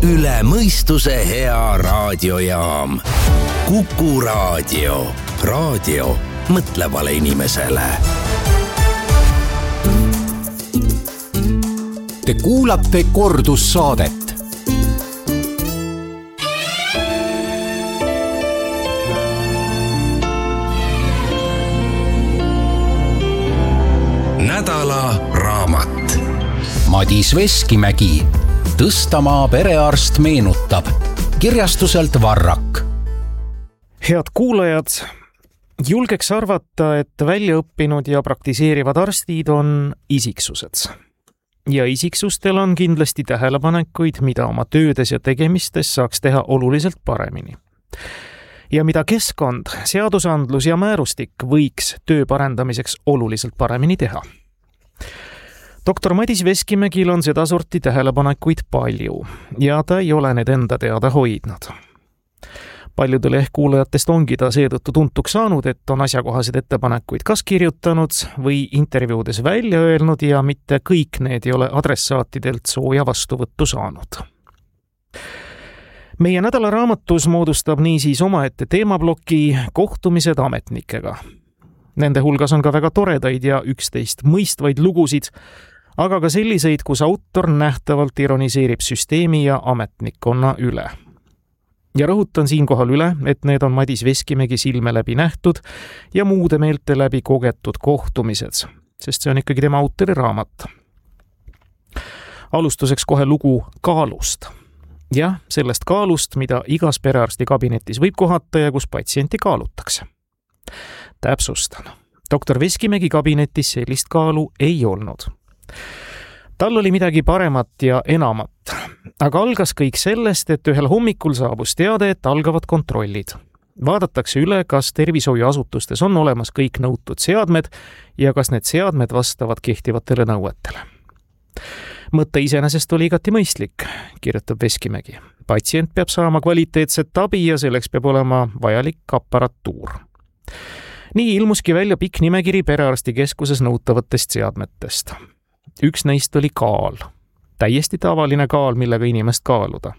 üle mõistuse hea raadiojaam. Kuku Raadio. Raadio mõtlevale inimesele. Te kuulate kordussaadet. Nädala raamat. Madis Veskimägi, Tõstamaa perearst meenutab, kirjastuselt Varrak. Head kuulajad, julgeks arvata, et väljaõppinud ja praktiseerivad arstid on isiksused. Ja isiksustel on kindlasti tähelepanekuid, mida oma töödes ja tegemistes saaks teha oluliselt paremini. Ja mida keskkond, seadusandlus ja määrustik võiks töö parendamiseks oluliselt paremini teha. Doktor Madis Veskimägil on sedasorti tähelepanekuid palju ja ta ei ole need enda teada hoidnud. Paljudele ehk kuulajatest ongi ta seetõttu tuntuks saanud, et on asjakohased ettepanekuid kas kirjutanud või intervjuudes välja öelnud ja mitte kõik need ei ole adressaatidelt sooja vastuvõttu saanud. Meie nädalaraamatus moodustab niisiis omaette teemabloki kohtumised ametnikega. Nende hulgas on ka väga toredaid ja üksteist mõistvaid lugusid, aga ka selliseid, kus autor nähtavalt ironiseerib süsteemi ja ametnikkonna üle. Ja rõhutan siinkohal üle, et need on Madis Veskimägi silme läbi nähtud ja muude meelte läbi kogetud kohtumised, sest see on ikkagi tema autori raamat. Alustuseks kohe lugu kaalust. Ja sellest kaalust, mida igas perearsti kabinetis võib kohata ja kus patsienti kaalutakse. Täpsustan. Doktor Veskimägi kabinetis sellist kaalu ei olnud. Tal oli midagi paremat ja enamat, aga algas kõik sellest, et ühel hommikul saabus teade, et algavad kontrollid. Vaadatakse üle, kas tervishoiuasutustes on olemas kõik nõutud seadmed ja kas need seadmed vastavad kehtivatele nõuetele. Mõte iseenesest oli igati mõistlik, kirjutab Veskimägi. Patsient peab saama kvaliteetset abi ja selleks peab olema vajalik aparatuur. Nii ilmuski välja pikk nimekiri perearstikeskuses nõutavatest seadmetest. Üks neist oli kaal. Täiesti tavaline kaal, millega inimest kaaluda.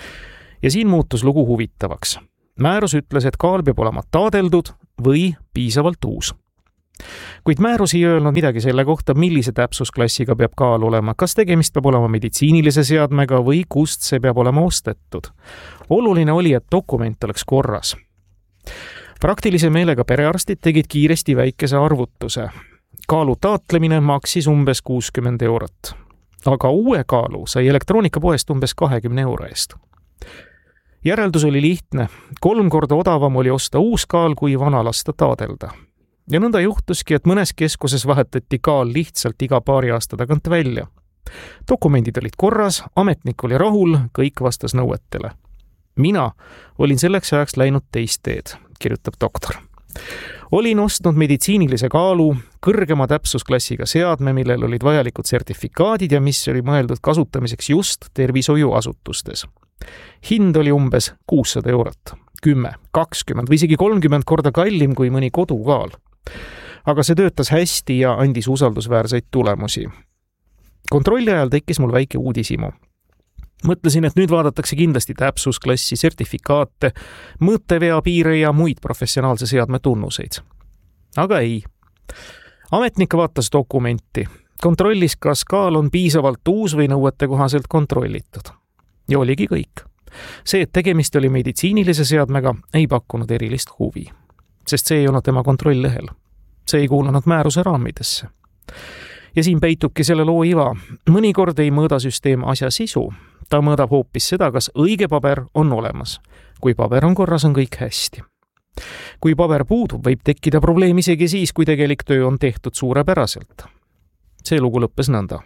Ja siin muutus lugu huvitavaks. Määrus ütles, et kaal peab olema taadeldud või piisavalt uus. Kuid määrus ei öelnud midagi selle kohta, millise täpsusklassiga peab kaal olema, kas tegemist peab olema meditsiinilise seadmega või kust see peab olema ostetud. Oluline oli, et dokument oleks korras. Praktilise meelega perearstid tegid kiiresti väikese arvutuse. Kaalu taatlemine maksis umbes 60 eurot. Aga uue kaalu sai elektroonikapoest umbes 20 euro eest. Järeldus oli lihtne. 3 korda odavam oli osta uus kaal kui vana lasta taadelda. Ja nõnda juhtuski, et mõnes keskuses vahetati kaal lihtsalt iga paari aasta tagant välja. Dokumendid olid korras, ametnik oli rahul, kõik vastas nõuetele. Mina olin selleks ajaks läinud teist teed, kirjutab doktor. Olin ostnud meditsiinilise kaalu, kõrgema täpsusklassiga seadme, millel olid vajalikud sertifikaadid ja mis oli mõeldud kasutamiseks just tervishoiuasutustes. Hind oli umbes 600 eurot, 10, 20 või isegi 30 korda kallim kui mõni kodukaal. Aga see töötas hästi ja andis usaldusväärseid tulemusi. Kontrolli ajal tekkis mul väike uudishimu. Mõtlesin, et nüüd vaadatakse kindlasti täpsusklassi, sertifikaate, mõõtevea piire ja muid professionaalse seadme tunnuseid. Aga ei. Ametnik vaatas dokumenti, kontrollis, kas kaal on piisavalt uus või nõuete kohaselt kontrollitud. Ja oligi kõik. See, et tegemist oli meditsiinilise seadmega, ei pakkunud erilist huvi, sest see ei olnud tema kontrolllehel. See ei kuulunud määruse raamidesse. Ja siin peitubki selle loo iva. Mõnikord ei mõõda süsteem asja sisu. Ta mõõdab hoopis seda, kas õige paber on olemas. Kui paber on korras, on kõik hästi. Kui paber puudub, võib tekkida probleem isegi siis, kui tegelik töö on tehtud suurepäraselt. See lugu lõppes nõnda.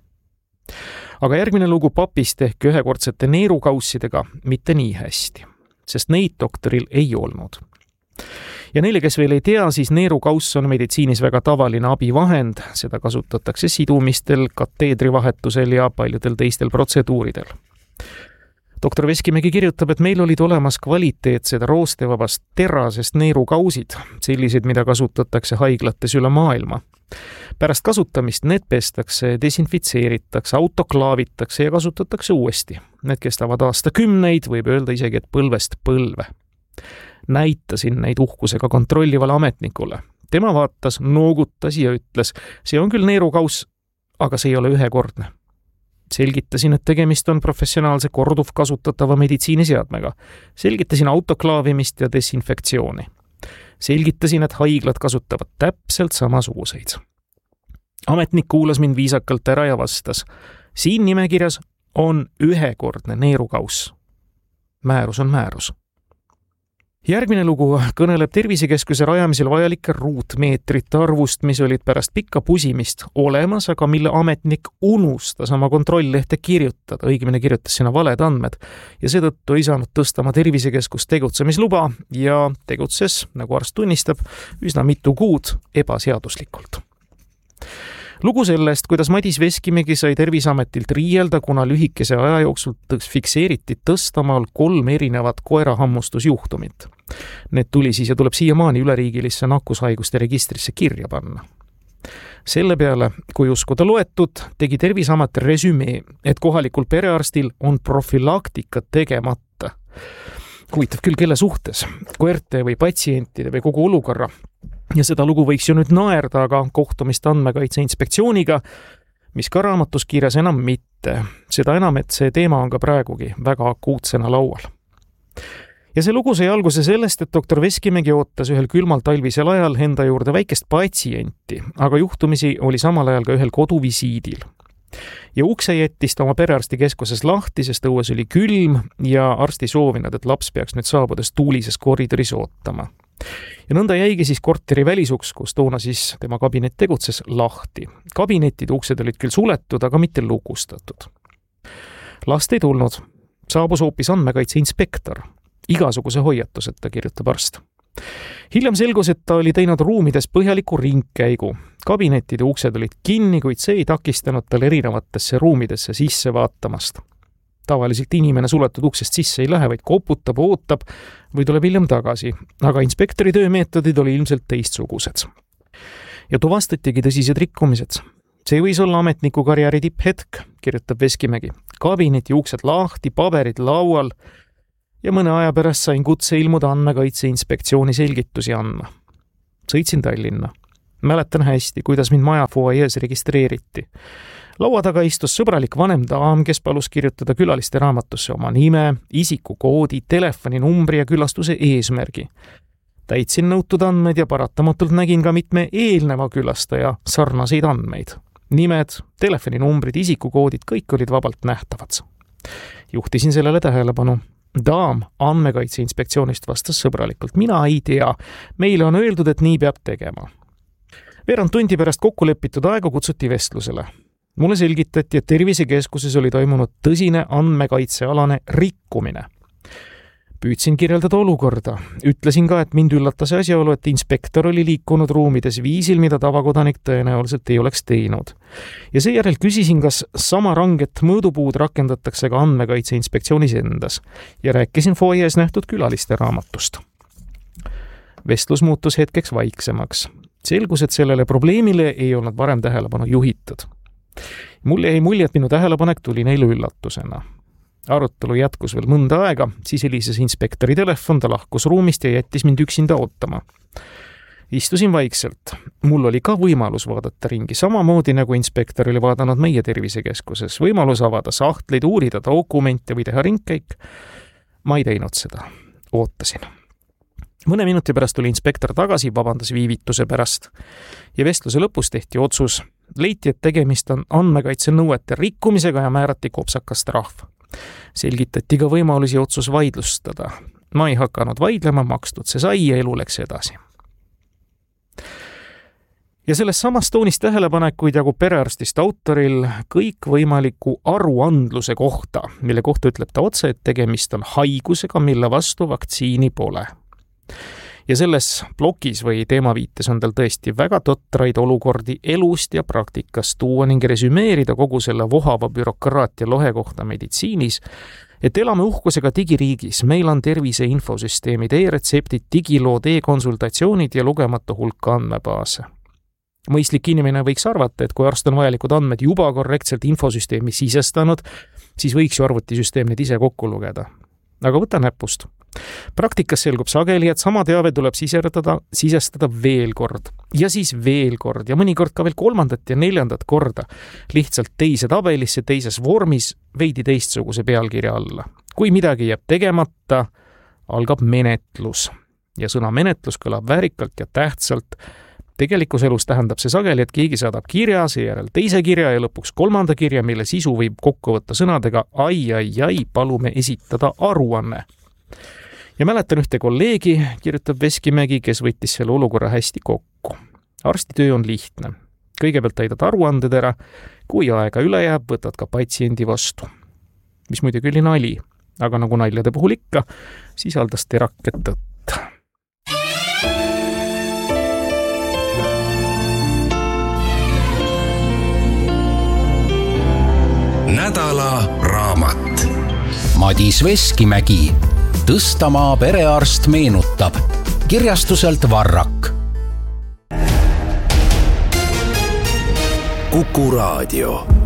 Aga järgmine lugu papist ehk ühekordsete neerukaussidega mitte nii hästi, sest neid doktoril ei olnud. Ja neile, kes veel ei tea, siis neerukauss on meditsiinis väga tavaline abivahend, seda kasutatakse sidumistel, kateedrivahetusel ja paljudel teistel protseduuridel. Doktor Veskimägi kirjutab, et meil olid olemas kvaliteetsed roostevabast terasest neerukausid, sellised, mida kasutatakse haiglates üle maailma. Pärast kasutamist need pestakse, desinfitseeritakse, autoklaavitakse ja kasutatakse uuesti. Need kestavad aastakümneid, võib öelda isegi, et põlvest põlve. Näitasin neid uhkusega kontrollivale ametnikule. Tema vaatas, noogutas ja ütles, see on küll neerukauss, aga see ei ole ühekordne. Selgitasin, et tegemist on professionaalse korduvkasutatava meditsiiniseadmega. Selgitasin autoklaavimist ja desinfektsiooni. Selgitasin, et haiglad kasutavad täpselt samasuguseid. Ametnik kuulas mind viisakalt ära ja vastas. Siin nimekirjas on ühekordne neerukauss. Määrus on määrus. Järgmine lugu kõneleb tervisekeskuse rajamisel vajalike ruutmeetrite arvust, mis olid pärast pikka pusimist olemas, aga mille ametnik unustas oma kontrolllehte kirjutada, õigemini kirjutas sinna valed andmed ja seetõttu ei saanud tõsta oma tervisekeskus tegutsemisluba ja tegutses, nagu arst tunnistab, üsna mitu kuud ebaseaduslikult. Lugu sellest, kuidas Madis Veskimägi sai Terviseametilt riielda, kuna lühikese aja jooksul fikseeriti Tõstamaal 3 erinevat koerahammustusjuhtumit. Need tuli siis ja tuleb siiamaani üleriigilisse nakkushaiguste registrisse kirja panna. Selle peale, kui uskuda loetud, tegi Terviseamet resümee, et kohalikul perearstil on profülaktika tegemata. Huvitav küll, kelle suhtes, koerte või patsientide või kogu olukorra. Ja seda lugu võiks ju nüüd naerda, aga kohtumist Andmekaitse Inspektsiooniga, mis ka raamatus kirjas enam mitte. Seda enam, et see teema on ka praegugi väga akuutsena laual. Ja see lugu sai alguse sellest, et doktor Veskimägi ootas ühel külmal talvisel ajal enda juurde väikest patsienti, aga juhtumisi oli samal ajal ka ühel koduvisiidil. Ja ukse jättis ta oma perearstikeskuses lahti, sest õues oli külm ja arsti soovinud, et laps peaks nüüd saabudes tuulises koridoris ootama. Ja nõnda jäigi siis korteri välisuks, kus toona siis tema kabinet tegutses, lahti. Kabinetid uksed olid küll suletud, aga mitte lukustatud. Last ei tulnud. Saabus hoopis andmekaitse inspektor. Igasuguse hoiatuseta, kirjutab arst. Hiljem selgus, et ta oli teinud ruumides põhjaliku ringkäigu. Kabinetide uksed olid kinni, kuid see ei takistanud tal erinevatesse ruumidesse sisse vaatamast. Tavaliselt inimene suletud uksest sisse ei lähe, vaid koputab, ootab või tuleb hiljem tagasi, aga inspektori töömeetodid oli ilmselt teistsugused. Ja tuvastatigi tõsised rikkumised. See võis olla ametniku karjääri tipphetk, kirjutab Veskimägi. Kabineti uksed lahti, paberid laual ja mõne aja pärast sain kutse ilmuda Andmekaitse Inspektsiooni selgitusi andma. Sõitsin Tallinna. Mäletan hästi, kuidas mind maja fuajees registreeriti. Laua taga istus sõbralik vanem daam, kes palus kirjutada külaliste raamatusse oma nime, isikukoodi, telefoninumbri ja külastuse eesmärgi. Täitsin nõutud andmeid ja paratamatult nägin ka mitme eelneva külastaja sarnaseid andmeid. Nimed, telefoninumbrid, isikukoodid, kõik olid vabalt nähtavad. Juhtisin sellele tähelepanu. Daam Andmekaitse Inspektsioonist vastas sõbralikult. Mina ei tea. Meile on öeldud, et nii peab tegema. Veerand tundi pärast kokkulepitud aega kutsuti vestlusele. Mulle selgitati, et tervisekeskuses oli toimunud tõsine andmekaitsealane rikkumine. Püüdsin kirjeldada olukorda. Ütlesin ka, et mind üllatas asjaolu, et inspektor oli liikunud ruumides viisil, mida tavakodanik tõenäoliselt ei oleks teinud. Ja seejärel küsisin, kas sama ranget mõõdupuud rakendatakse ka Andmekaitse Inspektsioonis endas ja rääkisin foajees nähtud külaliste raamatust. Vestlus muutus hetkeks vaiksemaks. Selgus, et sellele probleemile ei olnud varem tähelepanu juhitud. Mulle jäi mulje, et minu tähelepanek tuli neile üllatusena. Arutelu jätkus veel mõnda aega, siis helises inspektori telefon, ta lahkus ruumist ja jättis mind üksinda ootama. Istusin vaikselt. Mul oli ka võimalus vaadata ringi, samamoodi nagu inspektor oli vaadanud meie tervisekeskuses. Võimalus avada sahtleid, uurida dokumente või teha ringkäik. Ma ei teinud seda. Ootasin. Mõne minuti pärast tuli inspektor tagasi, vabandas viivituse pärast. Ja vestluse lõpus tehti otsus. Leiti, et tegemist on andmekaitse nõuete rikkumisega ja määrati kopsakas trahv. Selgitati ka võimalusi otsus vaidlustada. Ma ei hakanud vaidlema, makstud see sai ja elu läks edasi. Ja selles samas toonis tähelepanekuid jagub perearstist autoril kõikvõimaliku aruandluse kohta, mille kohta ütleb ta otse, et tegemist on haigusega, mille vastu vaktsiini pole. Ja selles blogis või teemaviites on tal tõesti väga totraid olukordi elust ja praktikast tuua ning resümeerida kogu selle vohava bürokraatia lohe kohta meditsiinis, et elame uhkusega digiriigis, meil on tervise infosüsteemid, e-retseptid, digilood, e-konsultatsioonid ja lugematu hulk andmebaase. Mõistlik inimene võiks arvata, et kui arst on vajalikud andmed juba korrektselt infosüsteemi sisestanud, siis võiks ju arvutisüsteem need ise kokku lugeda. Aga võta näpust. Praktikas selgub sageli, et sama teave tuleb sisestada veel kord ja siis veel kord ja mõnikord ka veel 3. ja 4. korda lihtsalt teise tabelisse, teises vormis, veidi teistsuguse pealkirja alla. Kui midagi jääb tegemata, algab menetlus ja sõna menetlus kõlab väärikalt ja tähtsalt. Tegelikus elus tähendab see sageli, et keegi saadab kirja, seejärel teise kirja ja lõpuks 3. kirja, mille sisu võib kokku võtta sõnadega ai, palume esitada aruanne. Ja mäletan ühte kolleegi, kirjutab Veskimägi, kes võttis selle olukorra hästi kokku. Arsti töö on lihtne. Kõigepealt täidad aruanded ära, kui aega üle jääb, võtad ka patsiendi vastu. Mis muidugi oli nali, aga nagu naljade puhul ikka, sisaldas teraket tõtt. Nädala raamat. Madis Veskimägi, Tõstamaa perearst meenutab, kirjastuselt Varrak. Kuku Raadio.